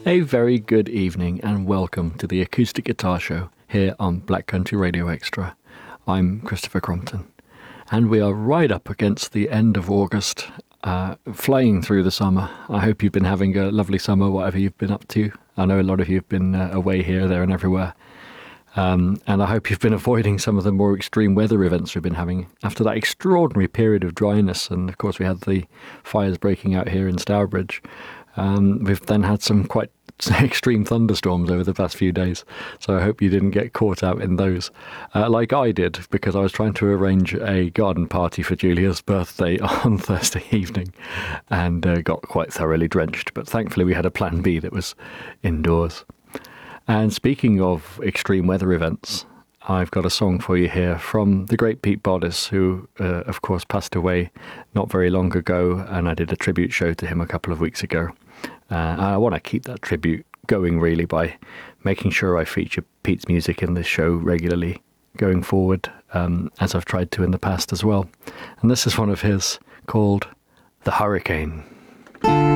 A very good evening and welcome to the Acoustic Guitar Show here on Black Country Radio Extra. I'm Christopher Crompton, and we are right up against the end of August, flying through the summer. I hope you've been having a lovely summer, whatever you've been up to. I know a lot of you have been away here, there and everywhere. And I hope you've been avoiding some of the more extreme weather events we've been having after that extraordinary period of dryness. And of course, we had the fires breaking out here in Stourbridge. We've then had some quite extreme thunderstorms over the past few days. So I hope you didn't get caught out in those, like I did, because I was trying to arrange a garden party for Julia's birthday on Thursday evening and got quite thoroughly drenched. But thankfully, we had a plan B that was indoors. And speaking of extreme weather events, I've got a song for you here from the great Pete Bodice, who, of course, passed away not very long ago, and I did a tribute show to him a couple of weeks ago. I want to keep that tribute going, really, by making sure I feature Pete's music in this show regularly going forward, as I've tried to in the past as well. And this is one of his called The Hurricane.